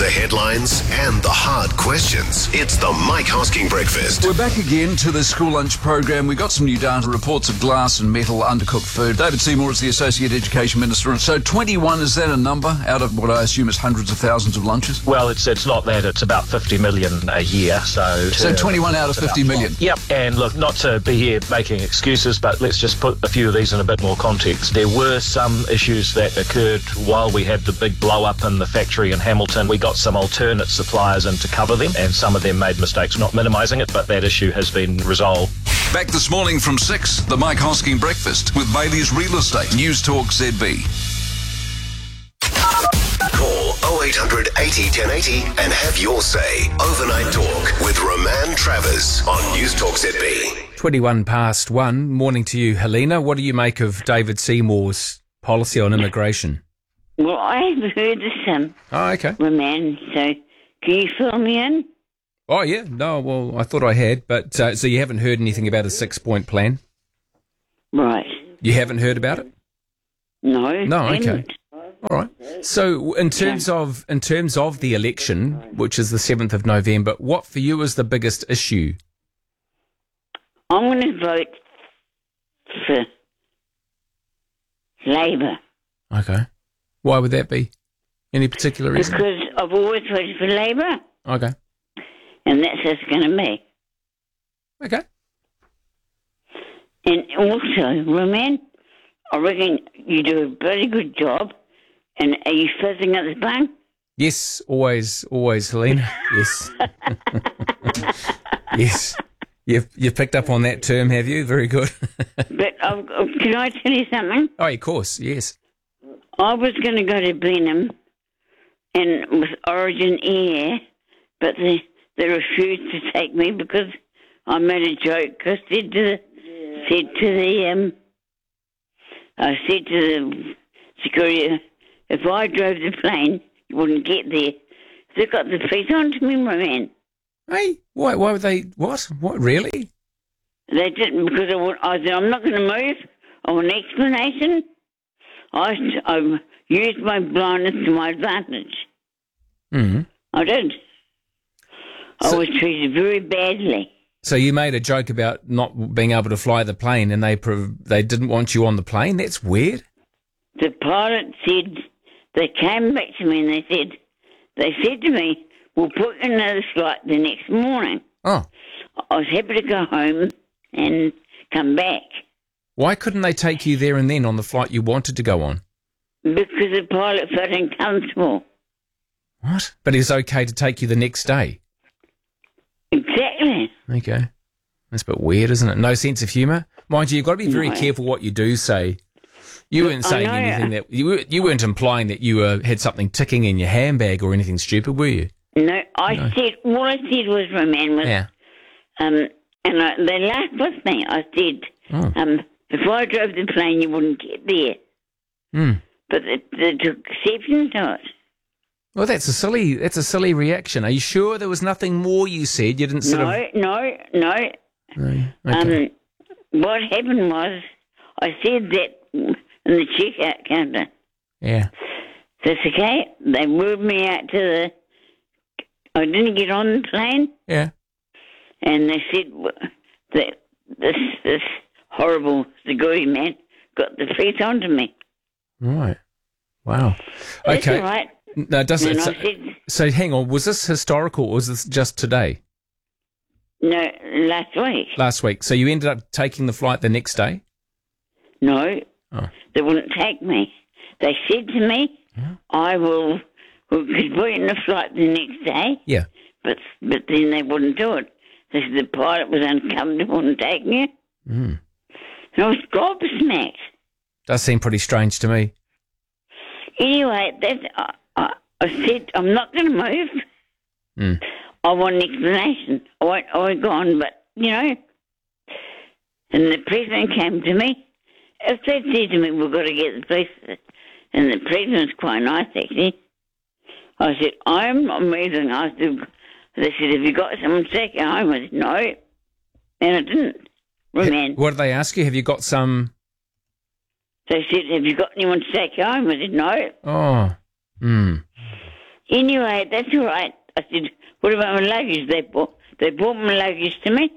The headlines and the hard questions. It's the Mike Hosking Breakfast. We're back again to the school lunch program. We got some new data reports of glass and metal undercooked food. David Seymour is the Associate Education Minister. And so 21, is that a number out of what I assume is hundreds of thousands of lunches? Well, it's not that. It's about 50 million a year. So 21 out of 50 million. Yep. And look, not to be here making excuses, but let's just put a few of these in a bit more context. There were some issues that occurred while we had the big blow up in the factory in Hamilton. We got some alternate suppliers in to cover them, and some of them made mistakes, not minimising it, but that issue has been resolved. Back this morning from 6, the Mike Hosking Breakfast with Bailey's Real Estate. News Talk ZB. Call 0800 80 1080 and have your say. Overnight Talk with Roman Travers on News Talk ZB. 21 past 1. Morning to you, Helena. What do you make of David Seymour's policy on immigration? Well, I've heard this, Oh, okay. Roman, so can you fill me in? Oh, yeah. No, well, I thought I had, but so you haven't heard anything about a 6-point plan? Right. You haven't heard about it? No. No, okay. Didn't. All right. So in terms of the election, which is the 7th of November, what for you is the biggest issue? I'm going to vote for Labour. Okay. Why would that be? Any particular reason? Because I've always voted for Labour, Okay. and that's how it's going to be. Okay. And also, Roman, I reckon you do a very good job. And are you fizzing at the bung? Yes, always, Helena. Yes. Yes. You've picked up on that term, have you? Very good. But can I tell you something? Oh, of course, yes. I was going to go to Blenheim and with Origin Air, but they refused to take me because I made a joke. I said to the security, if I drove the plane, you wouldn't get there. They got the feet onto me, my man. Hey, why would they? What? What? Really? They didn't, because I said, I'm not going to move. I want an explanation. I used my blindness to my advantage. Mm-hmm. I did. I was treated very badly. So you made a joke about not being able to fly the plane, and they didn't want you on the plane? That's weird. The pilot said, they came back to me and they said to me, we'll put you in another flight the next morning. Oh. I was happy to go home and come back. Why couldn't they take you there and then on the flight you wanted to go on? Because the pilot felt uncomfortable. What? But it's okay to take you the next day? Exactly. Okay. That's a bit weird, isn't it? No sense of humour? Mind you, you've got to be very careful what you do say. You weren't saying anything that... You weren't implying that you had something ticking in your handbag or anything stupid, were you? No, said... What I said was, Roman, was... Yeah. They laughed with me. I said, if I drove the plane, you wouldn't get there. Mm. But they took exception to it. Well, that's a silly reaction. Are you sure there was nothing more you said? You didn't No. Okay. What happened was, I said that in the checkout counter. Yeah. That's okay. They moved me out to I didn't get on the plane. Yeah. And they said that this horrible security man got the feet onto me. Right. Wow. That's Okay. all right. No, it doesn't. So hang on. Was this historical or was this just today? No, last week. Last week. So you ended up taking the flight the next day? No. Oh. They wouldn't take me. They said to me, we could put you in the flight the next day. Yeah. But then they wouldn't do it. They said the pilot was uncomfortable in taking you. Mm. And I was gobsmacked. Does seem pretty strange to me. Anyway, I said, I'm not going to move. Mm. I want an explanation. I won't go on, but, And the president came to me. If they said to me, we've got to get the police, and the president's quite nice, actually. I said, I'm not moving. They said, have you got someone sick at home? I said, no. And I didn't. Roman. What did they ask you? Have you got some... They said, have you got anyone sick at home? I said, no. Oh. Hmm. Anyway, that's all right. I said, what about my luggage? They brought my luggage to me.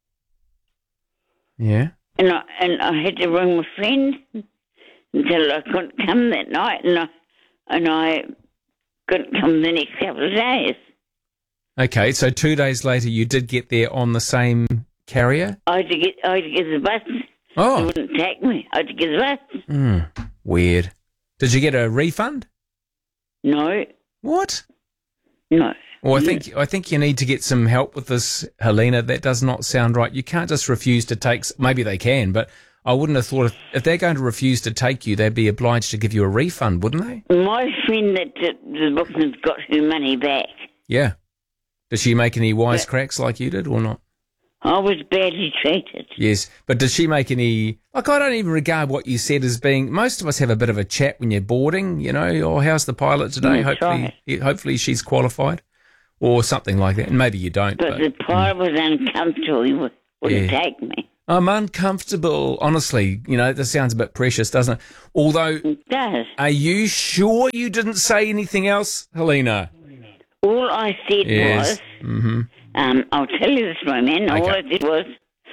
Yeah. And I had to ring my friend until I couldn't come that night, and I couldn't come the next couple of days. Okay, so 2 days later you did get there on the same carrier? I had to get the bus. Oh. It wouldn't take me. I had to get the bus. Weird. Did you get a refund? No. What? No. Well, I think you need to get some help with this, Helena. That does not sound right. You can't just refuse to take. Maybe they can, but I wouldn't have thought if they're going to refuse to take you, they'd be obliged to give you a refund, wouldn't they? My friend that the bookman's got her money back. Yeah. Did she make any wisecracks like you did, or not? I was badly treated. Yes, but did she make any... Like, I don't even regard what you said as being... Most of us have a bit of a chat when you're boarding, you know, or how's the pilot today? Hopefully she's qualified, or something like that. And maybe you don't. But the pilot was uncomfortable. He wouldn't take me. I'm uncomfortable. Honestly, you know, this sounds a bit precious, doesn't it? Although... It does. Are you sure you didn't say anything else, Helena? All I said was... Mm-hmm. I'll tell you this, my man. Okay. All I did was,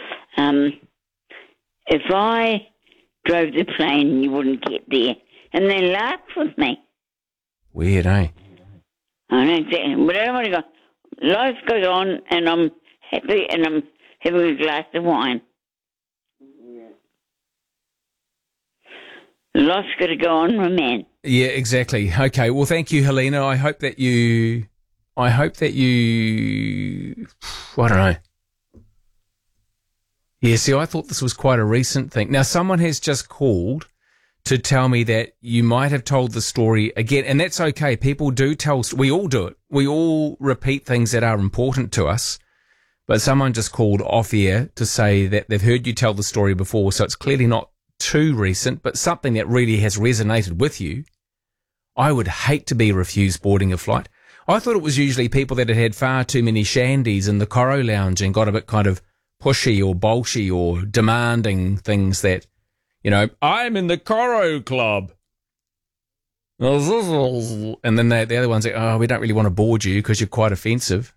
if I drove the plane, you wouldn't get there. And they laughed with me. Weird, eh? I don't think, but I don't want to go. Life goes on, and I'm happy, and I'm having a glass of wine. Life's got to go on, my man. Yeah, exactly. Okay, well, thank you, Helena. I hope that you... I don't know. Yeah, see, I thought this was quite a recent thing. Now, someone has just called to tell me that you might have told the story again, and that's okay. People do tell... We all do it. We all repeat things that are important to us, but someone just called off air to say that they've heard you tell the story before, so it's clearly not too recent, but something that really has resonated with you. I would hate to be refused boarding a flight. I thought it was usually people that had had far too many shandies in the Coro Lounge and got a bit kind of pushy or bolshy or demanding things that, you know, I'm in the Coro Club. And then the other one's like, oh, we don't really want to board you because you're quite offensive.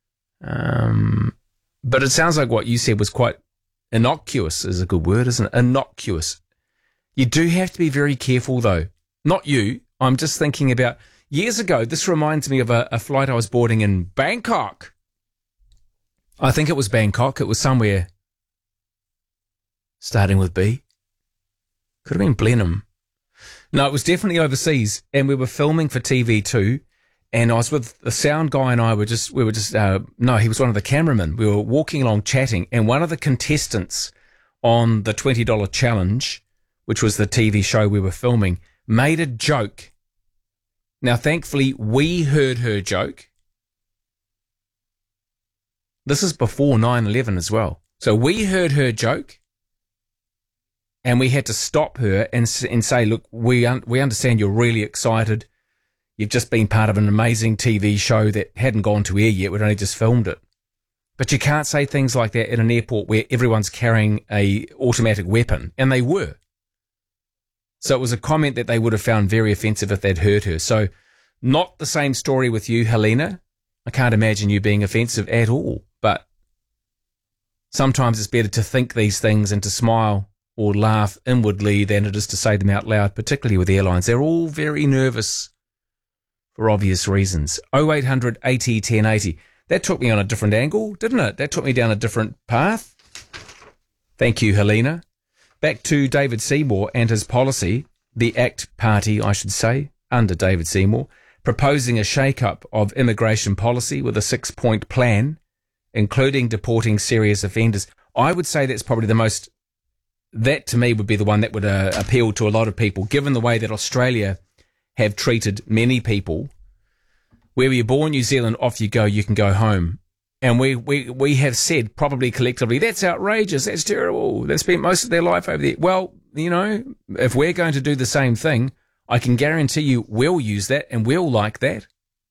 But it sounds like what you said was quite innocuous is a good word, isn't it? Innocuous. You do have to be very careful, though. Not you. I'm just thinking about... Years ago, this reminds me of a flight I was boarding in Bangkok. I think it was Bangkok. It was somewhere starting with B. Could have been Blenheim. No, it was definitely overseas, and we were filming for TV2, and I was with the sound guy, and he was one of the cameramen. We were walking along chatting, and one of the contestants on the $20 challenge, which was the TV show we were filming, made a joke. Now, thankfully, we heard her joke. This is before 9/11 as well. So we heard her joke, and we had to stop her and say, look, we understand you're really excited. You've just been part of an amazing TV show that hadn't gone to air yet. We'd only just filmed it. But you can't say things like that at an airport where everyone's carrying a automatic weapon, and they were. So it was a comment that they would have found very offensive if they'd heard her. So not the same story with you, Helena. I can't imagine you being offensive at all. But sometimes it's better to think these things and to smile or laugh inwardly than it is to say them out loud, particularly with airlines. They're all very nervous for obvious reasons. 0800 80 1080. That took me on a different angle, didn't it? That took me down a different path. Thank you, Helena. Back to David Seymour and his policy, the ACT Party, I should say, under David Seymour, proposing a shake-up of immigration policy with a 6-point plan, including deporting serious offenders. I would say that's probably that to me would be the one that would appeal to a lot of people, given the way that Australia have treated many people. Where you're born, New Zealand, off you go, you can go home. And we have said, probably collectively, that's outrageous, that's terrible, they spent most of their life over there. Well, you know, if we're going to do the same thing, I can guarantee you we'll use that and we'll like that.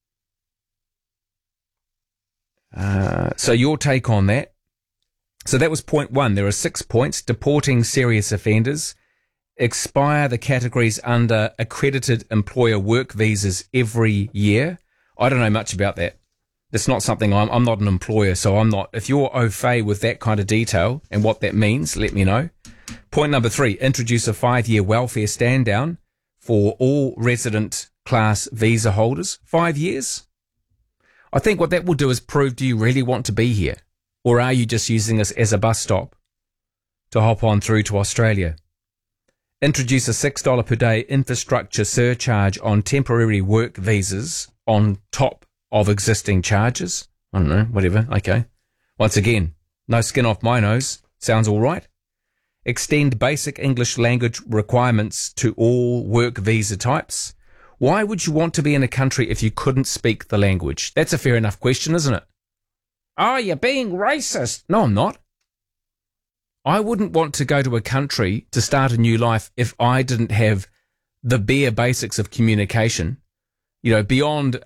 So your take on that. So that was point one. There are 6 points. Deporting serious offenders. Expire the categories under accredited employer work visas every year. I don't know much about that. It's not something I'm not an employer, so I'm not. If you're au fait with that kind of detail and what that means, let me know. Point number 3, introduce a 5-year welfare stand down for all resident class visa holders. 5 years? I think what that will do is prove, do you really want to be here? Or are you just using this as a bus stop to hop on through to Australia? Introduce a $6 per day infrastructure surcharge on temporary work visas on top of existing charges. I don't know, whatever, okay. Once again, no skin off my nose. Sounds all right. Extend basic English language requirements to all work visa types. Why would you want to be in a country if you couldn't speak the language? That's a fair enough question, isn't it? Oh, you're being racist. No, I'm not. I wouldn't want to go to a country to start a new life if I didn't have the bare basics of communication. You know, beyond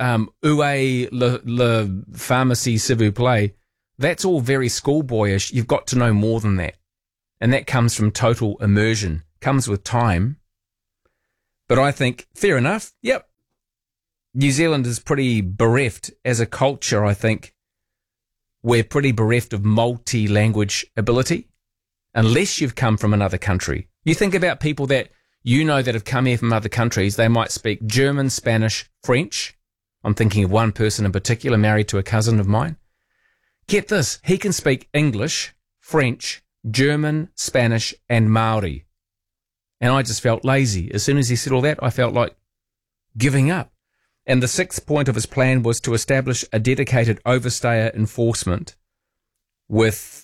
le pharmacie s'il vous plaît, that's all very schoolboyish. You've got to know more than that. And that comes from total immersion, comes with time. But I think, fair enough, yep. New Zealand is pretty bereft as a culture, I think. We're pretty bereft of multi-language ability, unless you've come from another country. You think about people that you know that have come here from other countries, they might speak German, Spanish, French. I'm thinking of one person in particular, married to a cousin of mine. Get this, he can speak English, French, German, Spanish, and Maori. And I just felt lazy. As soon as he said all that, I felt like giving up. And the 6th point of his plan was to establish a dedicated overstayer enforcement within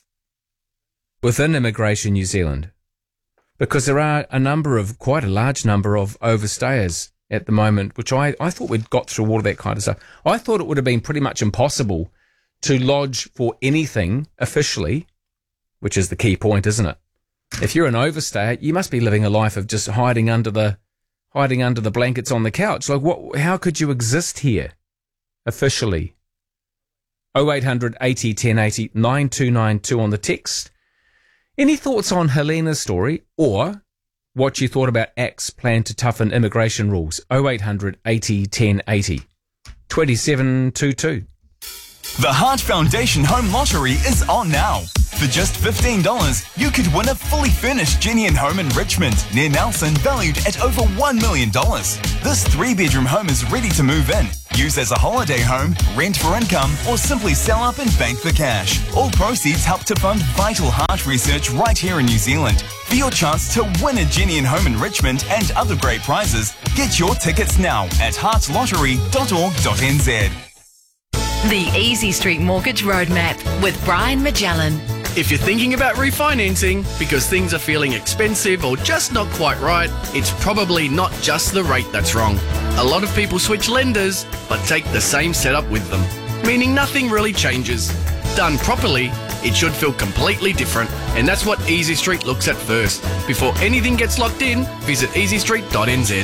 Immigration New Zealand. Because there are quite a large number of overstayers at the moment, which I thought we'd got through all of that kind of stuff. I thought it would have been pretty much impossible to lodge for anything officially, which is the key point, isn't it? If you're an overstayer, you must be living a life of just hiding under the blankets on the couch. Like, how could you exist here officially? 0800 80 1080 9292 on the text. Any thoughts on Helena's story or what you thought about ACT's plan to toughen immigration rules? 0800 80 1080 2722. The Heart Foundation Home Lottery is on now. For just $15, you could win a fully furnished Jenny and home in Richmond, near Nelson, valued at over $1 million. This 3-bedroom home is ready to move in, use as a holiday home, rent for income, or simply sell up and bank the cash. All proceeds help to fund vital heart research right here in New Zealand. For your chance to win a Jenny and home in Richmond and other great prizes, get your tickets now at heartlottery.org.nz. The Easy Street Mortgage Roadmap with Brian Magellan. If you're thinking about refinancing because things are feeling expensive or just not quite right, it's probably not just the rate that's wrong. A lot of people switch lenders but take the same setup with them, meaning nothing really changes. Done properly, it should feel completely different, and that's what Easy Street looks at first. Before anything gets locked in, visit easystreet.nz.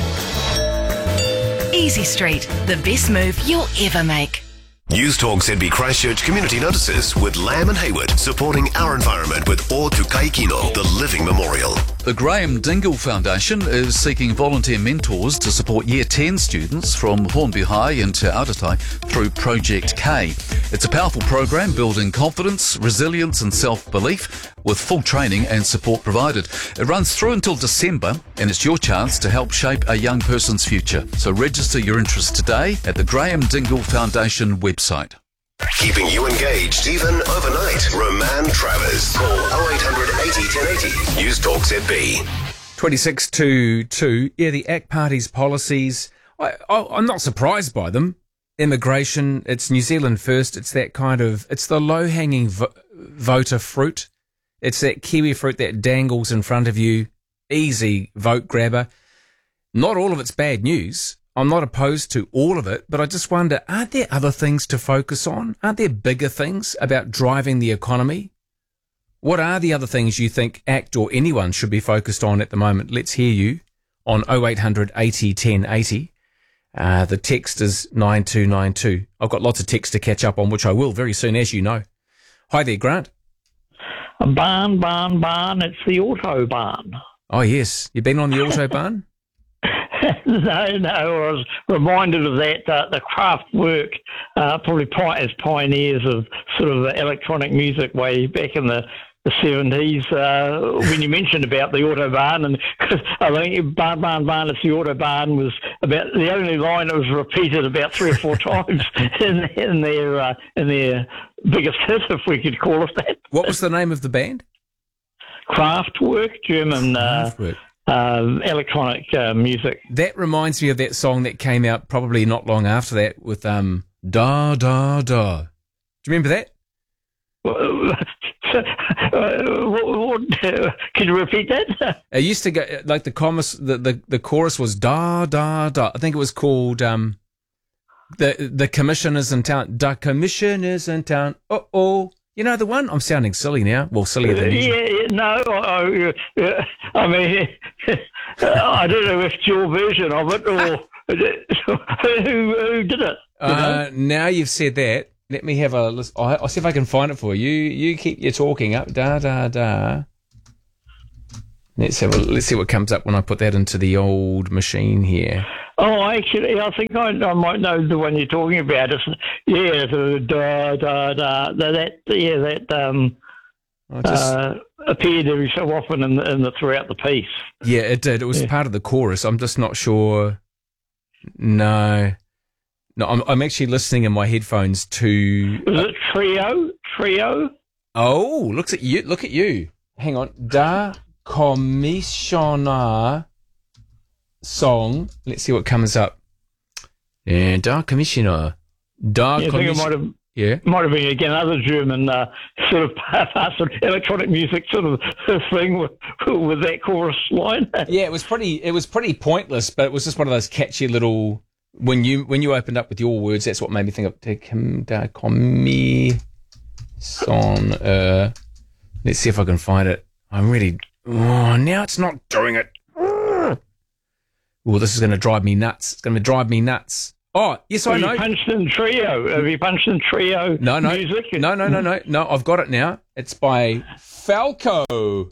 Easy Street, the best move you'll ever make. News Talk ZB Christchurch community notices with Lamb and Hayward supporting our environment with O Tukai Kino, the living memorial. The Graham Dingle Foundation is seeking volunteer mentors to support Year 10 students from Hornby High and Te Aratai through Project K. It's a powerful program building confidence, resilience and self-belief with full training and support provided. It runs through until December and it's your chance to help shape a young person's future. So register your interest today at the Graham Dingle Foundation website. Keeping you engaged even overnight. Roman Travers. Call 0800 80 1080. News Talk ZB. 2622. Yeah, the ACT Party's policies, I'm not surprised by them. Immigration, it's New Zealand first. It's that kind of, it's the low-hanging voter fruit. It's that kiwi fruit that dangles in front of you. Easy vote grabber. Not all of it's bad news. I'm not opposed to all of it, but I just wonder, aren't there other things to focus on? Aren't there bigger things about driving the economy? What are the other things you think ACT or anyone should be focused on at the moment? Let's hear you on 0800 80 1080. The text is 9292. I've got lots of text to catch up on, which I will very soon, as you know. Hi there, Grant. Barn. It's the Autobahn. Oh, yes. You've been on the Autobahn? No, I was reminded of that, the Kraftwerk, probably as pioneers of sort of electronic music way back in the 70s, when you mentioned about the Autobahn, and I think Barn, it's the Autobahn was about the only line that was repeated about 3 or 4 times in their biggest hit, if we could call it that. What was the name of the band? Kraftwerk, German electronic music. That reminds me of that song that came out probably not long after that with Da Da Da. Do you remember that? Can you repeat that? It used to go like the chorus was Da Da Da. I think it was called the Commissioners in Town. The Commissioners in Town. Oh. You know the one? I'm sounding silly now. Well, sillier than usual. No. I mean, I don't know if it's your version of it or who did it. Now you've said that. Let me have a list. I'll see if I can find it for you. You keep your talking up. Da da da. Let's see what comes up when I put that into the old machine here. Oh, actually, I think I might know the one you're talking about. The da da da. That appeared every so often in the throughout the piece. Yeah, it did. It was part of the chorus. I'm just not sure. No, I'm actually listening in my headphones to. Was it Trio? Oh, look at you. Hang on. Da Commissioner song. Let's see what comes up. Yeah, Da Commissioner. I think it might have been again other German sort of parts of electronic music sort of thing with that chorus line. Yeah, it was pretty pointless, but it was just one of those catchy little. When you opened up with your words, that's what made me think of Da Commissioner. Let's see if I can find it. I'm really. Oh, now it's not doing it. Oh, this is going to drive me nuts. It's going to drive me nuts. Oh, yes, I know. Have you punched in Trio music? No, I've got it now. It's by Falco.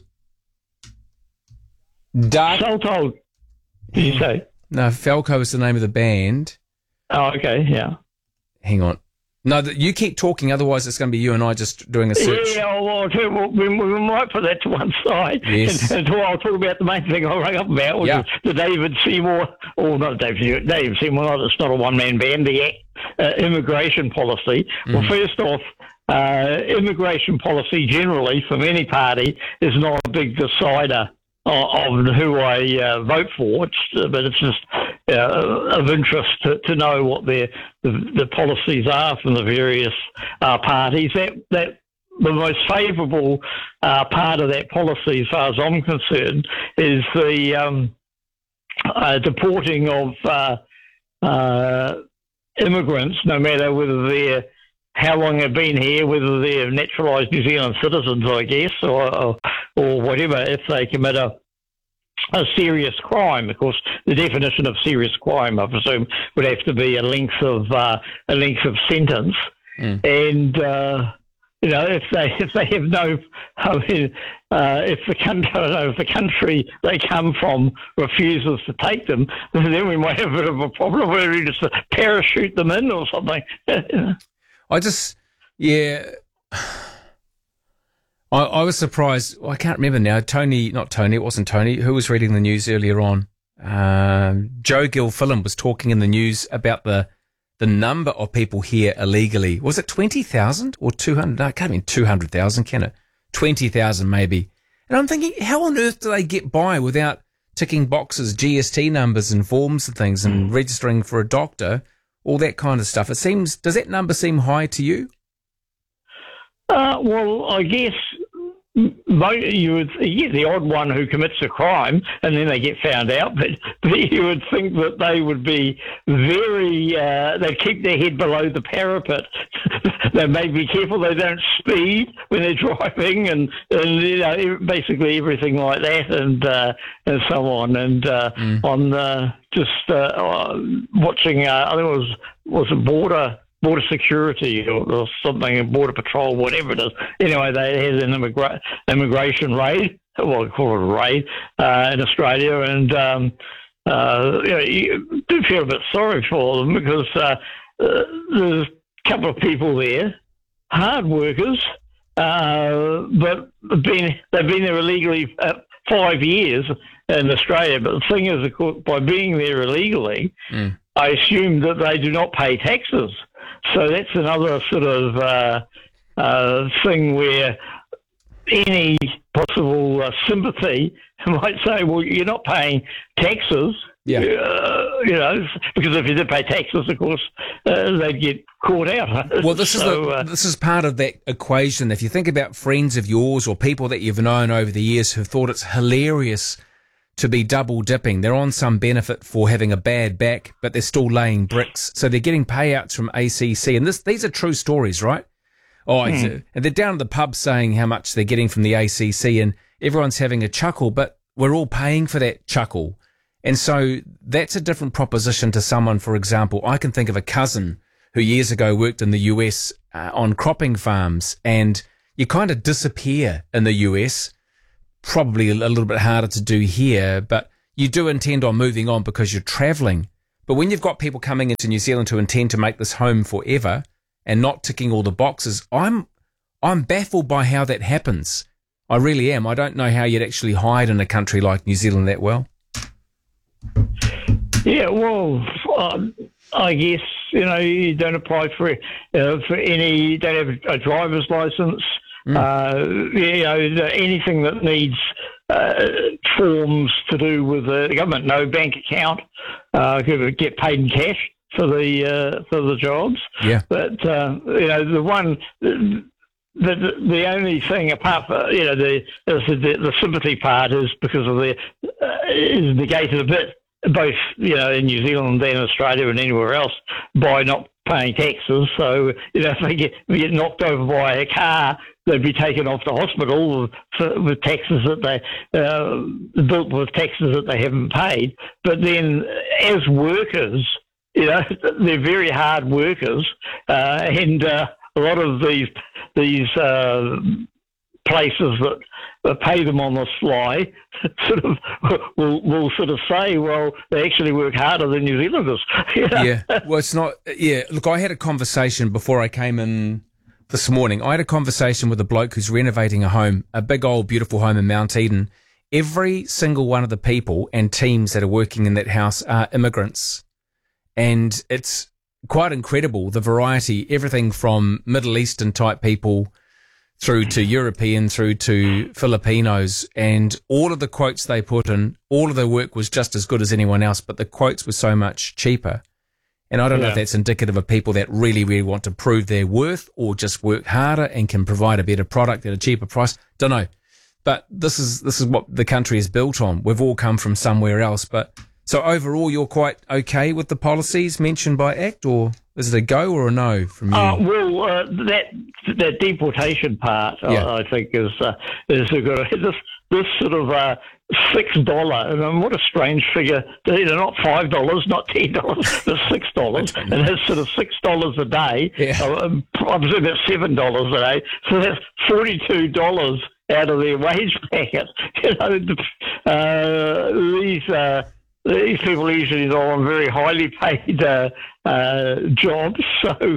Salto, did you say? No, Falco is the name of the band. Oh, okay, yeah. Hang on. No, you keep talking, otherwise it's going to be you and I just doing a search. Yeah, well, we might put that to one side. Yes. Until I'll talk about the main thing I rang up about, which is the David Seymour, not David Seymour, it's not a one-man band, the immigration policy. Well, first off, immigration policy generally for any party is not a big decider of who I vote for, but it's just of interest to know what the policies are from the various parties. That the most favourable part of that policy, as far as I'm concerned, is the deporting of immigrants, no matter whether how long they've been here, whether they're naturalised New Zealand citizens, I guess, or whatever, if they commit a serious crime. Of course, the definition of serious crime, I presume, would have to be a length of sentence. And if they have no, if the country they come from refuses to take them, then we might have a bit of a problem where we just parachute them in or something. I was surprised. I can't remember now. It wasn't Tony. Who was reading the news earlier on? Joe Gilfillan was talking in the news about the number of people here illegally. Was it 20,000 or 200? No, it can't be 200,000, can it? 20,000 maybe. And I'm thinking, how on earth do they get by without ticking boxes, GST numbers and forms and things and registering for a doctor, all that kind of stuff? Does that number seem high to you? Well, I guess you would get the odd one who commits a crime and then they get found out, but you would think that they would be very, they'd keep their head below the parapet. They may be careful they don't speed when they're driving and basically everything like that and so on. And on watching, I think it was a border security or something, border patrol, whatever it is. Anyway, they had an immigration raid, well, we call it a raid, in Australia, and you do feel a bit sorry for them because there's a couple of people there, hard workers, but they've been there illegally 5 years in Australia. But the thing is, of course, by being there illegally, I assume that they do not pay taxes. So that's another sort of thing where any possible sympathy might say, well, you're not paying taxes. Yeah. Because if you did pay taxes, of course, they'd get caught out. Well, this is part of that equation. If you think about friends of yours or people that you've known over the years who've thought it's hilarious to be double dipping, they're on some benefit for having a bad back, but they're still laying bricks. So they're getting payouts from ACC. And these are true stories, right? And they're down at the pub saying how much they're getting from the ACC, and everyone's having a chuckle, but we're all paying for that chuckle. And so that's a different proposition to someone, for example. I can think of a cousin who years ago worked in the US on cropping farms, and you kind of disappear in the US, probably a little bit harder to do here, but you do intend on moving on because you're travelling. But when you've got people coming into New Zealand who intend to make this home forever and not ticking all the boxes, I'm baffled by how that happens. I really am. I don't know how you'd actually hide in a country like New Zealand that well. Yeah, well, I guess, you don't apply for any, you don't have a driver's license, anything that needs forms to do with the government, no bank account, get paid in cash for the jobs. Yeah. But, the only thing apart from, the sympathy part is because of is negated a bit, both, in New Zealand and Australia and anywhere else, by not paying taxes. So, if they get knocked over by a car, they'd be taken off to hospital with taxes that built with taxes that they haven't paid. But then as workers, they're very hard workers, and a lot of these places that pay them on the sly sort of will sort of say, well, they actually work harder than New Zealanders. Yeah. Well, it's not. Yeah. Look, I had a conversation before I came in this morning. I had a conversation with a bloke who's renovating a home, a big old beautiful home in Mount Eden. Every single one of the people and teams that are working in that house are immigrants, and it's quite incredible, the variety, everything from Middle Eastern type people through to European, through to Filipinos, and all of the quotes they put in, all of their work was just as good as anyone else, but the quotes were so much cheaper. And I don't know if that's indicative of people that really, really want to prove their worth or just work harder and can provide a better product at a cheaper price. Don't know. But this is what the country is built on. We've all come from somewhere else, but so overall, you're quite okay with the policies mentioned by ACT, or is it a go or a no from you? That deportation part, I think, is good. This sort of $6, and what a strange figure. Not $5, not $10, but $6, and it's sort of $6 a day. Yeah. I presume that's $7 a day, so that's $42 out of their wage packet. These people usually are on very highly paid jobs. So,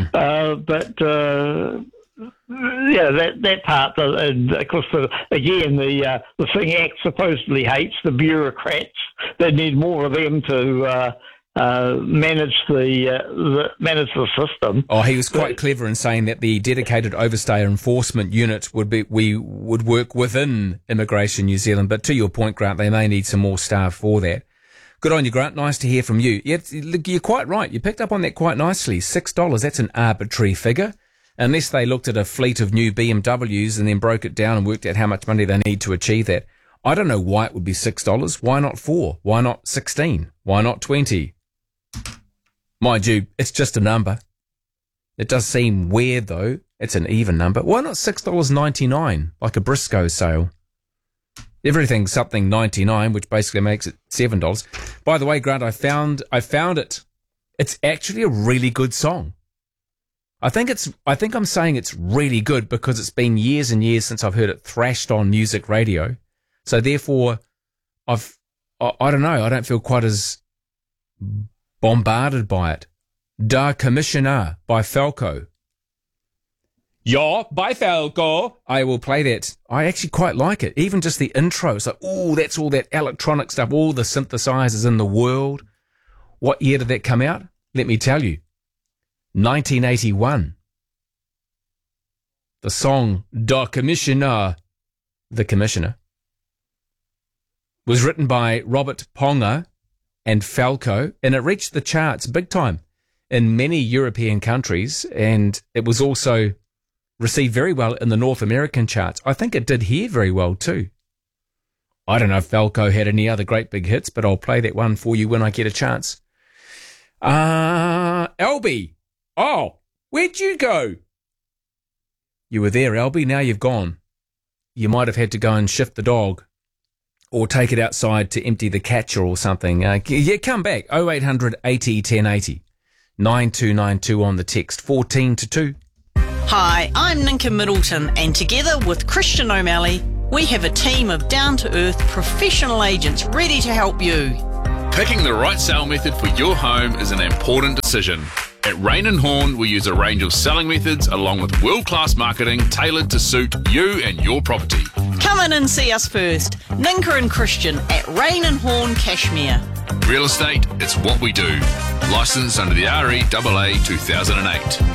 that part, and of course, the thing ACT supposedly hates, the bureaucrats. They need more of them to manage the system. Oh, he was quite clever in saying that the dedicated overstayer enforcement unit would work within Immigration New Zealand. But to your point, Grant, they may need some more staff for that. Good on you, Grant. Nice to hear from you. Yeah, you're quite right. You picked up on that quite nicely. $6, that's an arbitrary figure. Unless they looked at a fleet of new BMWs and then broke it down and worked out how much money they need to achieve that. I don't know why it would be $6. Why not $4? Why not 16? Why not 20? Mind you, it's just a number. It does seem weird, though. It's an even number. Why not $6.99, like a Briscoe sale? Everything's something 99, which basically makes it $7. By the way, Grant, I found it. It's actually a really good song. I think I'm saying it's really good because it's been years and years since I've heard it thrashed on music radio. So therefore, I've I don't know. I don't feel quite as bombarded by it. Da Commissioner by Falco. Yeah, by Falco. I will play that. I actually quite like it. Even just the intro. It's like, ooh, that's all that electronic stuff, all the synthesizers in the world. What year did that come out? Let me tell you. 1981. The song Da Commissioner, The Commissioner, was written by Robert Ponga and Falco, and it reached the charts big time in many European countries, and it was also received very well in the North American charts. I think it did here very well too. I don't know if Falco had any other great big hits, but I'll play that one for you when I get a chance. Albie. Oh, where'd you go? You were there, Albie. Now you've gone. You might have had to go and shift the dog or take it outside to empty the catcher or something. Yeah, come back. 0800 80 1080. 9292 on the text. 14 to 2. Hi, I'm Ninka Middleton, and together with Christian O'Malley, we have a team of down-to-earth professional agents ready to help you. Picking the right sale method for your home is an important decision. At Rain & Horn, we use a range of selling methods along with world-class marketing tailored to suit you and your property. Come in and see us first. Ninka and Christian at Rain & Horn, Cashmere. Real estate, it's what we do. Licensed under the REAA 2008.